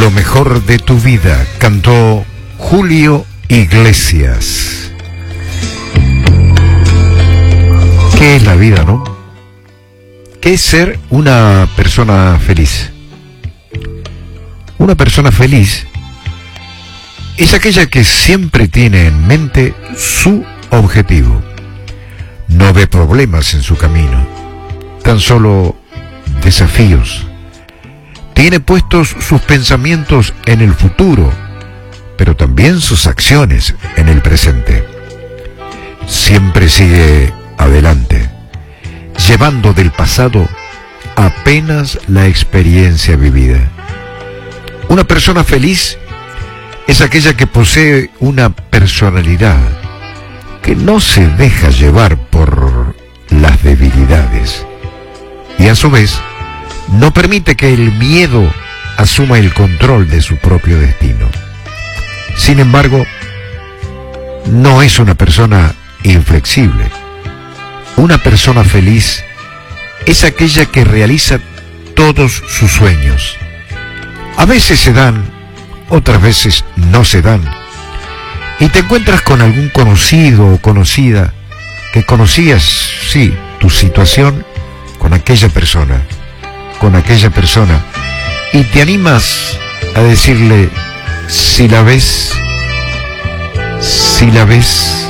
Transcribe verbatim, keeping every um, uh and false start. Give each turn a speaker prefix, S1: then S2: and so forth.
S1: Lo mejor de tu vida, cantó Julio Iglesias. ¿Qué es la vida, no? ¿Qué es ser una persona feliz? Una persona feliz es aquella que siempre tiene en mente su objetivo. No ve problemas en su camino, tan solo desafíos. Tiene puestos sus pensamientos en el futuro, pero también sus acciones en el presente. Siempre sigue adelante, llevando del pasado apenas la experiencia vivida. Una persona feliz es aquella que posee una personalidad que no se deja llevar por las debilidades y a su vez no permite que el miedo asuma el control de su propio destino. Sin embargo, no es una persona inflexible. Una persona feliz es aquella que realiza todos sus sueños. A veces se dan, otras veces no se dan. Y te encuentras con algún conocido o conocida que conocías, sí, tu situación con aquella persona, con aquella persona, y te animas a decirle, si la ves, si la ves,